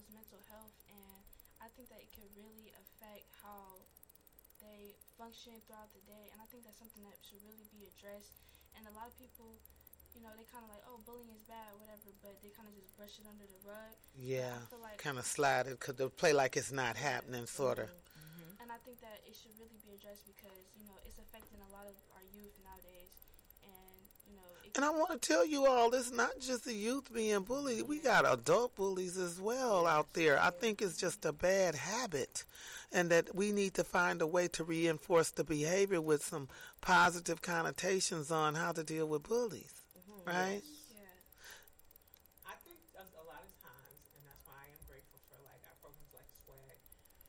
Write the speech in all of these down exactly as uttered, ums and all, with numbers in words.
people's mental health, and I think that it could really affect how they function throughout the day, and I think that's something that should really be addressed. And a lot of people, you know, they kind of like, oh, bullying is bad, whatever, but they kind of just brush it under the rug. Yeah, like, kind of slide it, cause they play like it's not happening, sort of. Mm-hmm. And I think that it should really be addressed because, you know, it's affecting a lot of our youth nowadays. And, you know, it and I want to tell you all, it's not just the youth being bullied. We got adult bullies as well yes. out there. I think it's just a bad habit, and that we need to find a way to reinforce the behavior with some positive connotations on how to deal with bullies. Mm-hmm. Right? Yes. Yeah. I think a lot of times, and that's why I am grateful for like our programs like SWAG,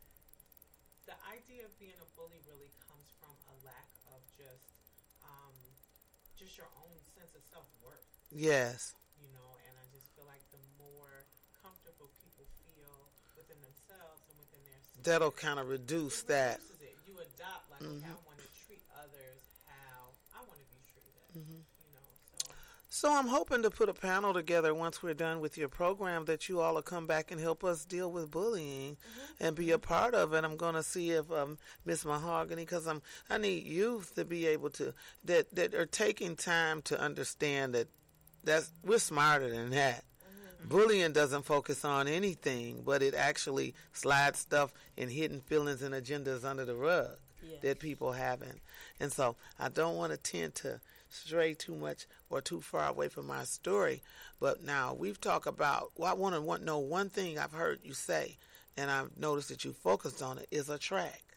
the idea of being a bully really comes from a lack of just um, just your own sense of self-worth. Yes. You know, and I just feel like the more comfortable people feel within themselves and within their spirit, that'll kind of reduce it that. It. You adopt, like, mm-hmm. okay, I want to treat others how I want to be treated. Mm-hmm. You know, so. So I'm hoping to put a panel together once we're done with your program that you all will come back and help us deal with bullying mm-hmm. and be a part of it. I'm going to see if um, Miss Mahogany, because I'm I need youth to be able to that that are taking time to understand that that's we're smarter than that. Mm-hmm. Bullying doesn't focus on anything, but it actually slides stuff and hidden feelings and agendas under the rug. Yes. That people haven't. And so I don't want to tend to stray too much or too far away from my story. But now we've talked about, well, I want to want, know one thing I've heard you say, and I've noticed that you focused on it, is a track.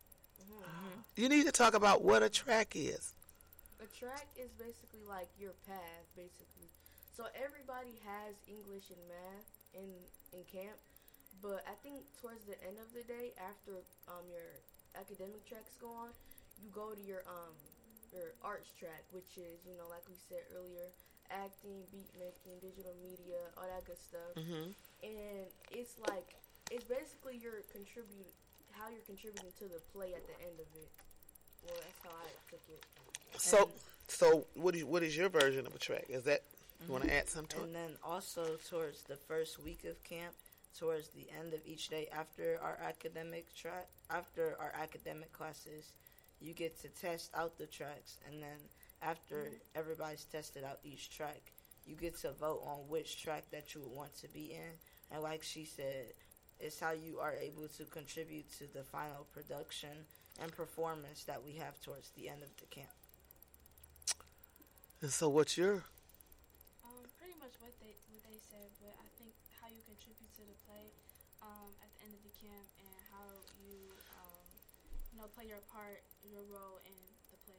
Mm-hmm. You need to talk about what a track is. A track is basically like your path, basically. So everybody has English and math in, in camp. But I think towards the end of the day, after um, your academic tracks go on, you go to your um your arts track, which is, you know, like we said earlier, acting, beat making, digital media, all that good stuff. Mm-hmm. And it's like it's basically your contribute how you're contributing to the play at the end of it. Well, that's how I took it. So, and so what is what is your version of a track? Is that you mm-hmm. want to add something to and it? And then also towards the first week of camp, towards the end of each day after our academic track, after our academic classes, you get to test out the tracks, and then after mm-hmm. everybody's tested out each track, you get to vote on which track that you would want to be in. And like she said, it's how you are able to contribute to the final production and performance that we have towards the end of the camp. And so what's your um pretty much what they what they said, but I think how you contribute to the play um, at the end of the camp, and how you um, you know play your part, your role in the play.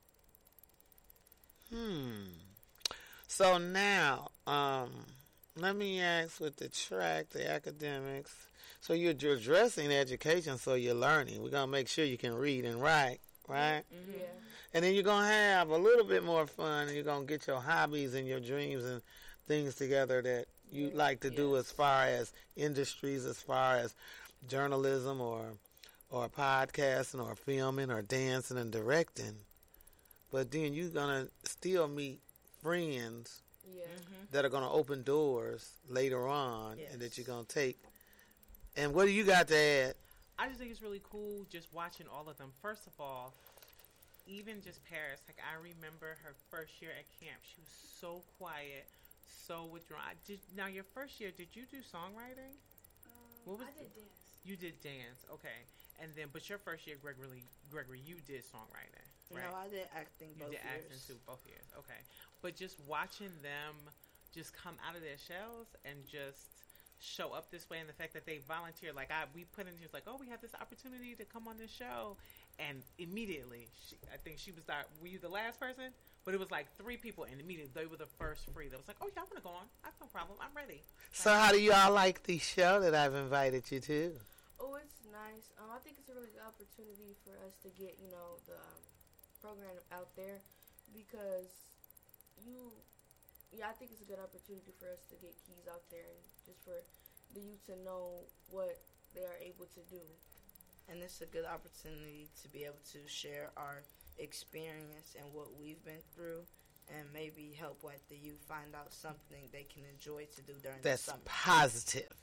Hmm. So now, um, let me ask with the track, the academics. So you're, you're addressing education, so you're learning. We're gonna make sure you can read and write, right? Mm-hmm. Yeah. And then you're gonna have a little bit more fun, and you're gonna get your hobbies and your dreams and things together that you yeah. like to yes. do, as far as industries, as far as journalism or or podcasting or filming or dancing and directing. But then you're gonna still meet friends yeah. mm-hmm. that are gonna open doors later on, yes. and that you're gonna take. And what do you got to add? I just think it's really cool just watching all of them. First of all, even just Paris, like I remember her first year at camp, she was so quiet, so withdrawn. Did, now your first year, did you do songwriting? Um, what was I did the, dance. You did dance, okay. And then, but your first year, Gregory, Gregory, you did songwriting, right? No, I did acting you both did years. acting too, both years, okay. But just watching them just come out of their shells and just show up this way, and the fact that they volunteered, like I, we put in, she was like, oh, we have this opportunity to come on this show, and immediately, she, I think she was the, were you the last person? But it was like three people, and immediately they were the first free. That was like, oh yeah, I want to go on. I have no problem. I'm ready. So how do you all like the show that I've invited you to? Oh, it's nice. Um, I think it's a really good opportunity for us to get, you know, the um, program out there, because you, yeah, I think it's a good opportunity for us to get keys out there and just for the youth to know what they are able to do. And it's a good opportunity to be able to share our experience and what we've been through, and maybe help like the youth find out something they can enjoy to do during That's the summer. Positive. Mm-hmm.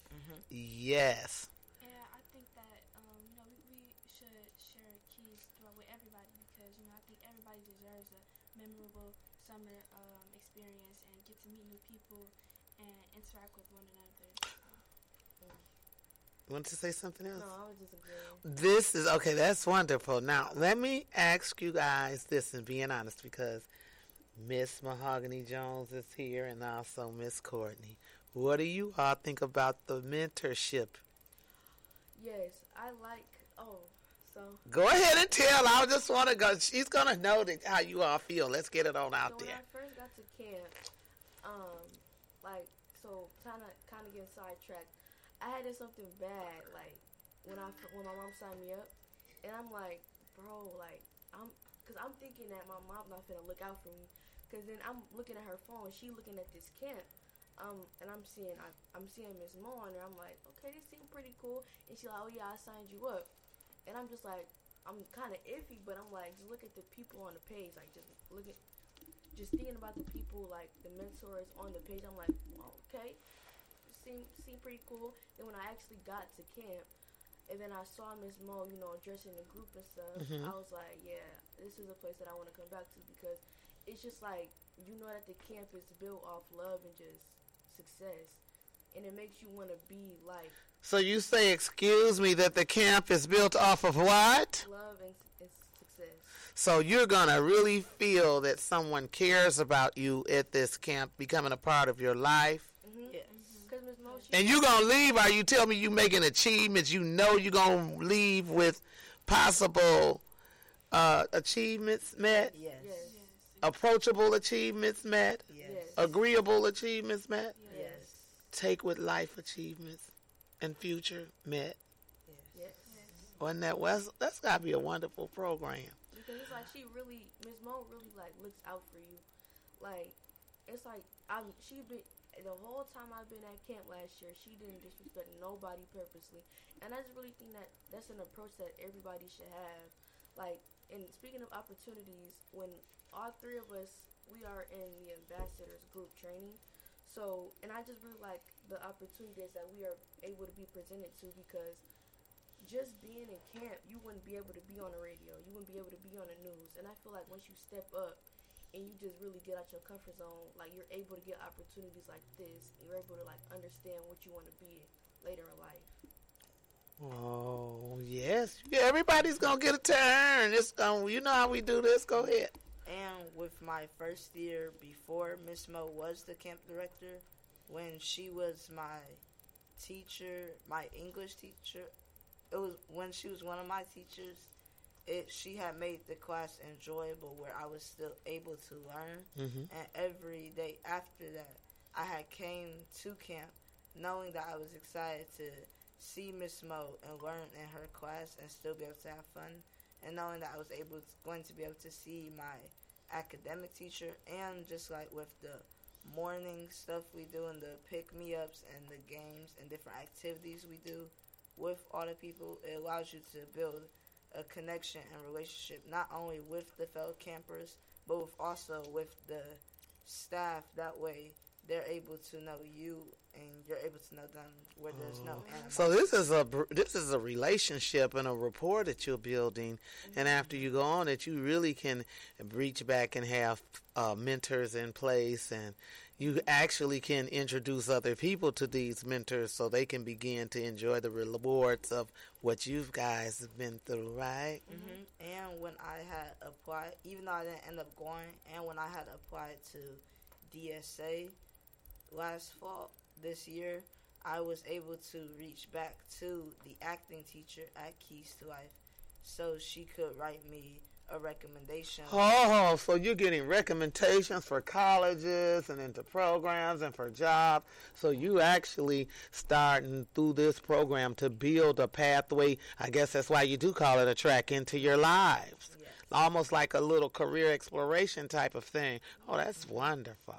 Yes. Yeah, I think that um, you know we, we should share keys throughout with everybody because you know I think everybody deserves a memorable summer um, experience and get to meet new people and interact with one another. So. Want to say something else? No, I was just agreeing. This is okay. That's wonderful. Now, let me ask you guys this and being honest because Miss Mahogany Jones is here and also Miss Courtney. What do you all think about the mentorship? Yes, I like. Oh, so. Go ahead and tell. I just want to go. She's going to know that how you all feel. Let's get it on out so there. when I first got to camp, um, like so, kind of, kind of getting sidetracked. I had did something bad, like when I when my mom signed me up, and I'm like, bro, like I'm, cause I'm thinking that my mom's not gonna look out for me, cause then I'm looking at her phone, she looking at this camp, um, and I'm seeing I, I'm seeing Miss Mo on there. I'm like, okay, this seems pretty cool, and she's like, oh yeah, I signed you up, and I'm just like, I'm kind of iffy, but I'm like, just look at the people on the page, like just look at, just thinking about the people, like the mentors on the page. I'm like, well, okay. Seemed, seemed pretty cool. Then when I actually got to camp, and then I saw Miss Mo, you know, addressing the group and stuff, Mhm. I was like, yeah, this is a place that I want to come back to because it's just like, you know that the camp is built off love and just success. And it makes you want to be like So you say, excuse me, that the camp is built off of what? love and, and success. So you're going to really feel that someone cares about you at this camp, becoming a part of your life. Mm-hmm. Yes. Because Miss Mo, she And you going to leave, or you tell me you making achievements, you know you're going to leave with possible uh, achievements met, Yes. Yes. Yes. approachable achievements met, Yes. Yes. agreeable achievements met, Yes. Yes. take with life achievements and future met. Yes. Yes. Wasn't that, well, that's, that's got to be a wonderful program. Because it's like she really, Miss Mo really like looks out for you. Like, it's like I'm. She been the whole time I've been at camp last year. She didn't disrespect nobody purposely, and I just really think that that's an approach that everybody should have. Like, and speaking of opportunities, when all three of us we are in the ambassadors group training, so and I just really like the opportunities that we are able to be presented to because just being in camp, you wouldn't be able to be on the radio. You wouldn't be able to be on the news. And I feel like once you step up and you just really get out your comfort zone, like you're able to get opportunities like this. You're able to like understand what you want to be later in life. Oh, yes. Yeah, everybody's going to get a turn. It's gonna, you know how we do this. Go ahead. And with my first year before Miss Mo was the camp director, when she was my teacher, my English teacher, it was when she was one of my teachers, it she had made the class enjoyable where I was still able to learn. Mm-hmm. And every day after that, I had came to camp knowing that I was excited to see Miss Mo and learn in her class and still be able to have fun, and knowing that I was able to, going to be able to see my academic teacher, and just like with the morning stuff we do and the pick-me-ups and the games and different activities we do with all the people, it allows you to build a connection and relationship not only with the fellow campers but with also with the staff. That way they're able to know you and you're able to know them where there's no animosity. So this is a br- this is a relationship and a rapport that you're building, and after you go on it, you really can reach back and have uh, mentors in place, and you actually can introduce other people to these mentors so they can begin to enjoy the rewards of what you guys have been through, right? hmm And when I had applied, even though I didn't end up going, and when I had applied to D S A last fall, this year, I was able to reach back to the acting teacher at Keys to Life so she could write me a recommendation. Oh, so you're getting recommendations for colleges and into programs and for jobs. So you actually starting through this program to build a pathway. I guess that's why you do call it a track into your lives. Yes. Almost like a little career exploration type of thing. Oh, that's wonderful.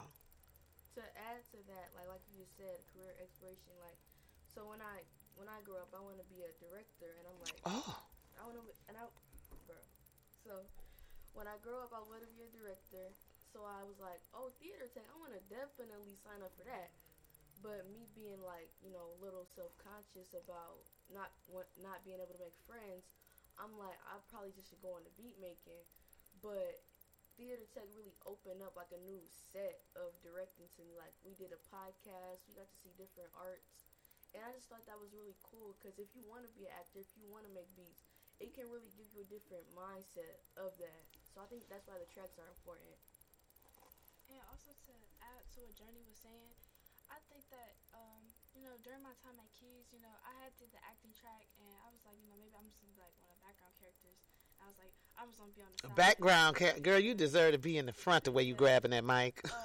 To add to that, like like you said, career exploration. Like, so when I when I grow up, I want to be a director, and I'm like, Oh, I want to, and I, bro. So when I grow up, I want to be a director. So I was like, oh, theater tech, I want to definitely sign up for that. But me being like, you know, a little self-conscious about not want, not being able to make friends, I'm like, I probably just should go into beat making. But theater tech really opened up like a new set of directing to me. Like we did a podcast, we got to see different arts, and I just thought that was really cool because if you want to be an actor, if you want to make beats, it can really give you a different mindset of that. So I think that's why the tracks are important. And also to add to what Journey was saying, I think that um, you know, during my time at Keys, you know, I had did the acting track, and I was like, you know, maybe I'm just gonna be like one of the background characters. I was like, I'm just gonna be on the side. Background, ca- girl, you deserve to be in the front the way you grabbing that mic. Uh,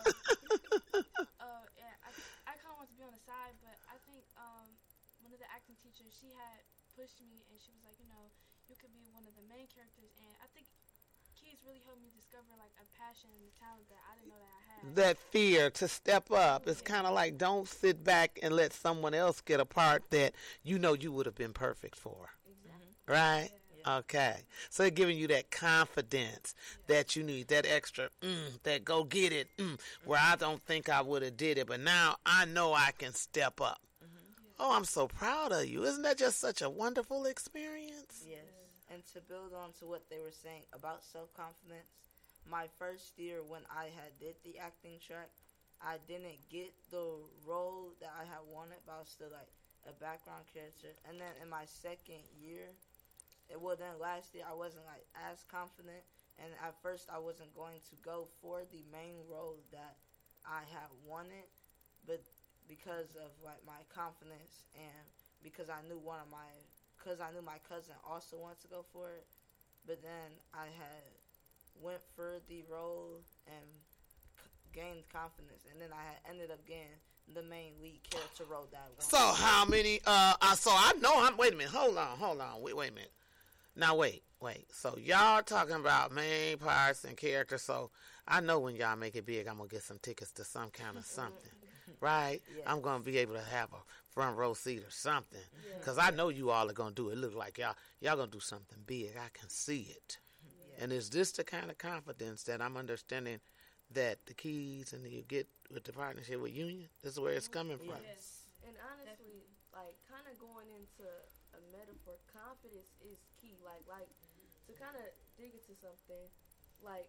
uh, yeah, I, I kind of want to be on the side, but I think um, one of the acting teachers, she had pushed me, and she was like, you know, you could be one of the main characters, and I think Keys really helped me discover like a passion and a talent that I didn't know that I had. That fear to step up. It's kind of like don't sit back and let someone else get a part that you know you would have been perfect for. Exactly. Right? Yeah. Okay. So they're giving you that confidence Yeah. that you need, that extra, mm, that go get it, mm, where I don't think I would have did it, but now I know I can step up. Oh, I'm so proud of you. Isn't that just such a wonderful experience? Yes. And to build on to what they were saying about self-confidence, my first year when I had did the acting track, I didn't get the role that I had wanted, but I was still like a background character. And then in my second year, it well then last year I wasn't like as confident, and at first I wasn't going to go for the main role that I had wanted, but because of like my confidence and because I knew one of my because I knew my cousin also wanted to go for it, but then I had went for the role and c- gained confidence, and then I had ended up getting the main lead character role that I wanted. So how many, uh, uh, so I know I'm, wait a minute, hold on, hold on, wait, wait a minute. Now wait, wait, so y'all talking about main parts and characters, so I know when y'all make it big, I'm going to get some tickets to some kind of something, right? Yes. I'm going to be able to have a front row seat or something, Yeah. because I know you all are going to do it. It look like y'all, y'all going to do something big. I can see it. Yeah. And is this the kind of confidence that I'm understanding that the Keys and you get with the partnership with Union? This is where it's coming from. Yes. And honestly, like kind of going into a metaphor, confidence is key. Like, like to kind of dig into something, like,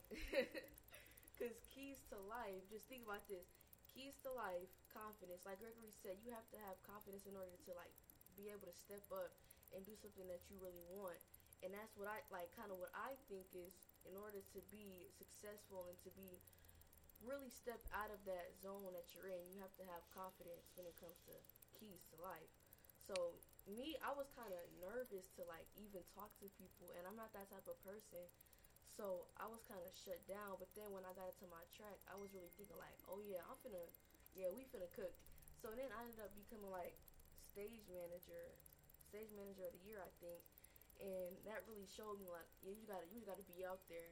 because keys to life. Just think about this: keys to life, confidence. Like Gregory said, you have to have confidence in order to like be able to step up and do something that you really want. And that's what I like. Kind of what I think is in order to be successful and to be really step out of that zone that you're in, you have to have confidence when it comes to keys to life. So me, I was kind of nervous to like even talk to people, and I'm not that type of person. So I was kind of shut down. But then when I got into my track, I was really thinking like, oh yeah, I'm finna, yeah, we finna cook. So then I ended up becoming like stage manager, stage manager of the year, I think, and that really showed me like, yeah, you gotta, you gotta be out there.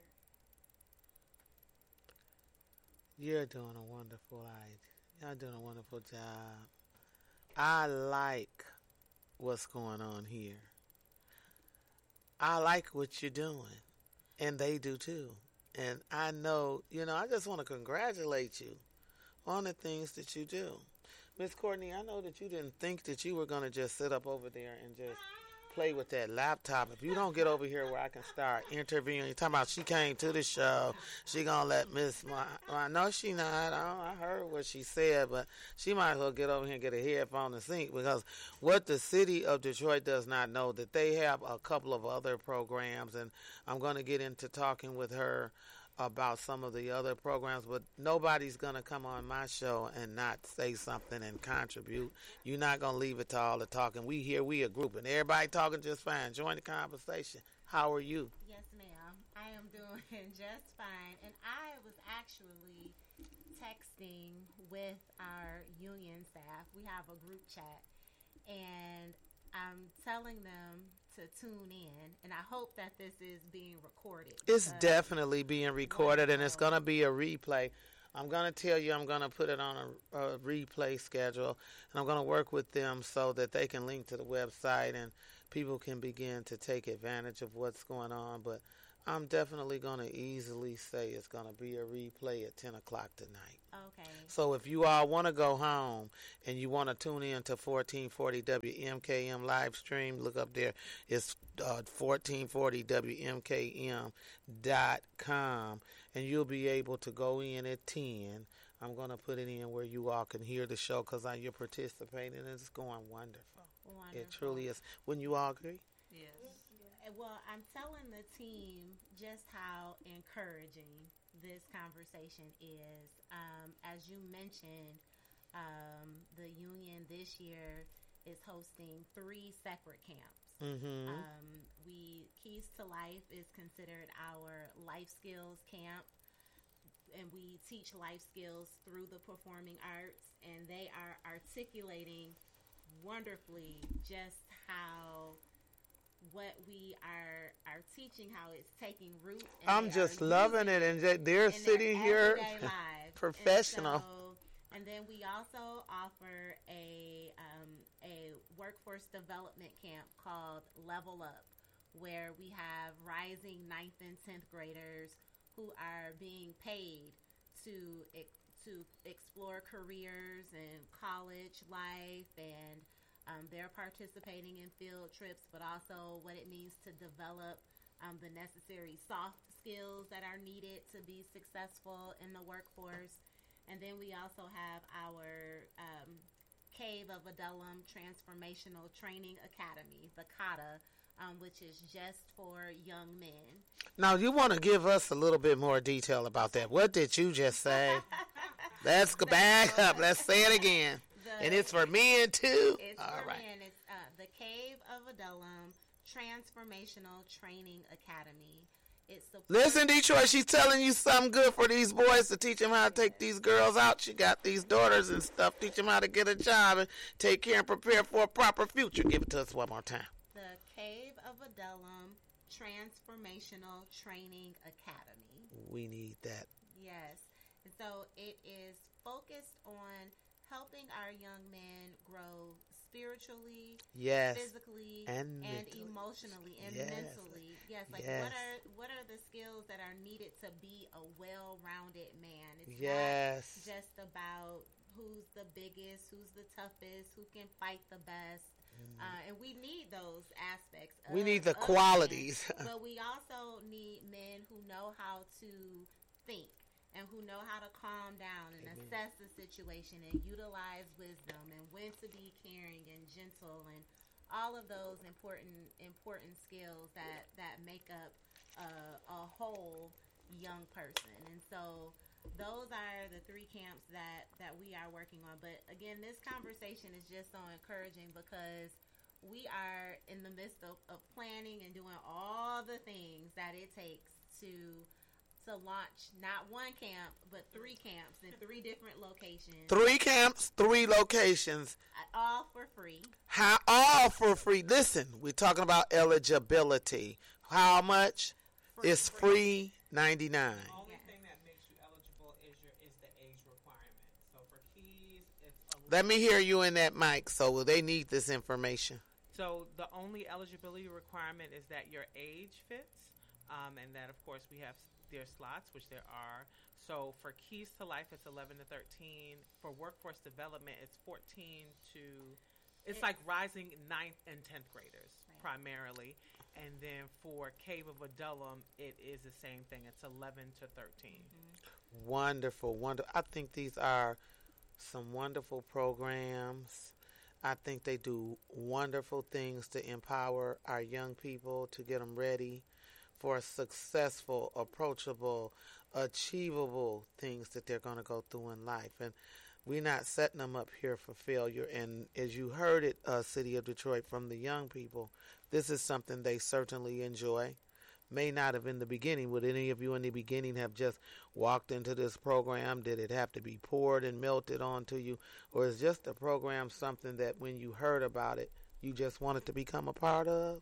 You're doing a wonderful idea. You're doing a wonderful job. I like what's going on here. I like what you're doing, and they do too. And I know, you know, I just want to congratulate you on the things that you do. Miss Courtney, I know that you didn't think that you were going to just sit up over there and just play with that laptop. If you don't get over here where I can start interviewing, you're talking about she came to the show, she going to let Miss, Ma- well, no, she not. I, don't, I heard what she said, but she might as well get over here and get a headphone and sing, because what the city of Detroit does not know, that they have a couple of other programs, and I'm going to get into talking with her about some of the other programs, but nobody's going to come on my show and not say something and contribute. You're not going to leave it to all the talking. We here, we a group, and everybody talking just fine. Join the conversation. How are you? Yes, ma'am. I am doing just fine. And I was actually texting with our union staff. We have a group chat, and I'm telling them to tune in, and I hope that this is being recorded. It's because- definitely being recorded, and it's going to be a replay. I'm going to tell you I'm going to put it on a, a replay schedule, and I'm going to work with them so that they can link to the website and people can begin to take advantage of what's going on. But I'm definitely going to easily say it's going to be a replay at ten o'clock tonight. Okay. So if you all want to go home and you want to tune in to fourteen forty W M K M live stream, look up there. It's uh, fourteen forty W M K M dot com, and you'll be able to go in at ten. I'm going to put it in where you all can hear the show because you're participating, and it's going wonderful. Wonderful. It truly is. Wouldn't you all agree? Yes. Uh, Well, I'm telling the team just how encouraging this conversation is. Um, as you mentioned, um, the union this year is hosting three separate camps. Mm-hmm. Um, we Keys to Life is considered our life skills camp, and we teach life skills through the performing arts, and they are articulating wonderfully just how what we are are teaching, how it's taking root. And I'm they just are loving using it, and they- they're in sitting their here everyday lives. professional. And, so, and then we also offer a um, a workforce development camp called Level Up, where we have rising ninth and tenth graders who are being paid to ex- to explore careers and college life, and um, they're participating in field trips, but also what it means to develop um, the necessary soft skills that are needed to be successful in the workforce. And then we also have our um, Cave of Adullam Transformational Training Academy, the CATA, um, which is just for young men. Now, you want to give us a little bit more detail about that. What did you just say? Let's go back up. Let's say it again. The- And it's for men, too? It's All for right. men. It's uh, the Cave of Adullam Transformational Training Academy. It's supports- Listen, Detroit, she's telling you something good for these boys to teach them how to take these girls out. She got these daughters and stuff. Teach them how to get a job and take care and prepare for a proper future. Give it to us one more time. the Cave of Adullam Transformational Training Academy. We need that. Yes. And so it is focused on helping our young men grow spiritually, Yes. physically, And and, mentally. emotionally and Yes. mentally. Yes, like Yes. what are what are the skills that are needed to be a well-rounded man? It's Yes. not just about who's the biggest, who's the toughest, who can fight the best. Uh, and we need those aspects. Mm. We of- need the of men. qualities. But we also need men who know how to think and who know how to calm down and assess the situation and utilize wisdom and when to be caring and gentle and all of those important important skills that that make up uh, a whole young person. And so those are the three camps that that we are working on. But again, this conversation is just so encouraging because we are in the midst of, of planning and doing all the things that it takes to to launch not one camp but three camps in three different locations, Three camps, three locations. uh, all for free. How all for free. Listen, we're talking about eligibility. How much? Free, It's free ninety-nine. The only Yeah. thing that makes you eligible is your is the age requirement. So for Keys, it's a Let me hear you in that mic, so they need this information. So the only eligibility requirement is that your age fits, um, and that of course we have their slots, which there are. So for Keys to Life, it's eleven to thirteen. For Workforce Development, it's fourteen to. It's It- like rising ninth and tenth graders Right. primarily, and then for Cave of Adullam, it is the same thing. It's eleven to thirteen. Wonderful, wonderful. I think these are some wonderful programs. I think they do wonderful things to empower our young people to get them ready for successful, approachable, achievable things that they're going to go through in life. And we're not setting them up here for failure. And as you heard it, uh, City of Detroit, from the young people, this is something they certainly enjoy. May not have in the beginning. Would any of you in the beginning have just walked into this program? Did it have to be poured and melted onto you? Or is just a program something that when you heard about it, you just wanted to become a part of?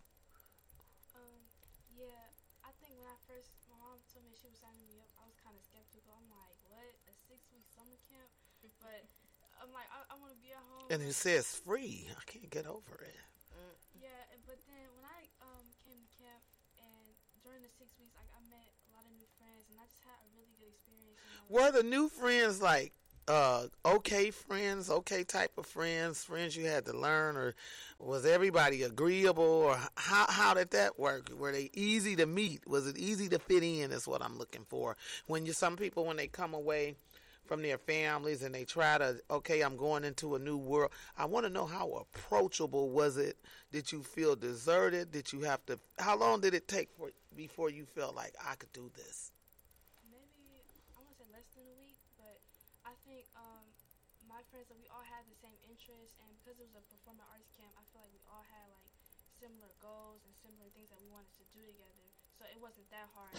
Um, yeah, I think when I first, my mom told me she was signing me up, I was kind of skeptical. I'm like, what, a six-week summer camp? But I'm like, I, I want to be at home. And it says free. I can't get over it. Yeah, and- but then when I um came to camp and during the six weeks, like I met a lot of new friends, and I just had a really good experience. You know? Were the new friends like uh, okay friends, okay type of friends, friends you had to learn, or was everybody agreeable, or how how did that work? Were they easy to meet? Was it easy to fit in? Is what I'm looking for. When you some people when they come away from their families and they try to, okay, I'm going into a new world. I want to know how approachable was it? Did you feel deserted? Did you have to? How long did it take for before you felt like I could do this? Maybe I want to say less than a week, but I think um, my friends, we all had the same interests, and because it was a performing arts camp, I feel like we all had like similar goals and similar things that we wanted to do together. So it wasn't that hard.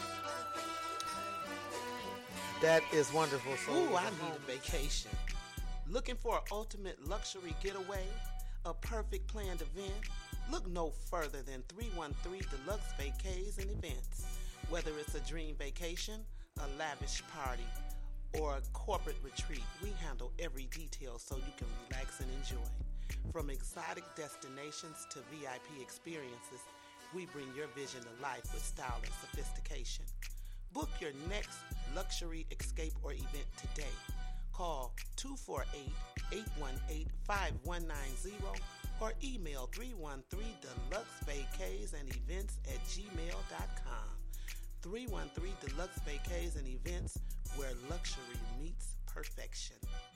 That is wonderful. So Ooh, I need a vacation. Looking for an ultimate luxury getaway? A perfect planned event? Look no further than three one three Deluxe Vacays and Events. Whether it's a dream vacation, a lavish party, or a corporate retreat, we handle every detail so you can relax and enjoy. From exotic destinations to V I P experiences, we bring your vision to life with style and sophistication. Book your next luxury escape or event today. Call two four eight, eight one eight, five one nine zero or email three one three deluxe vacays and events at gmail dot com. three one three Deluxe Vacays and Events, where luxury meets perfection.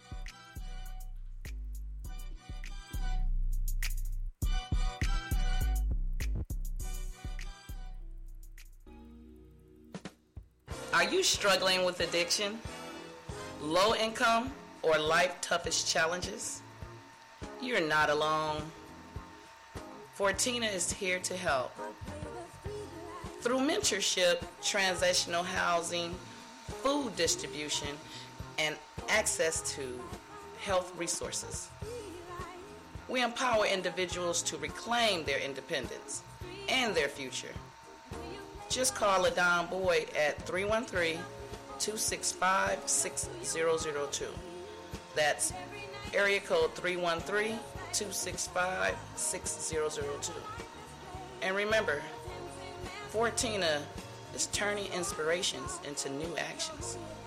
Are you struggling with addiction, low income, or life toughest challenges? You're not alone. Fortina is here to help. Through mentorship, transactional housing, food distribution, and access to health resources, we empower individuals to reclaim their independence and their future. Just call LaDon Boyd at three one three, two six five, six zero zero two. That's area code three one three, two six five, six zero zero two. And remember, Fortina is turning inspirations into new actions.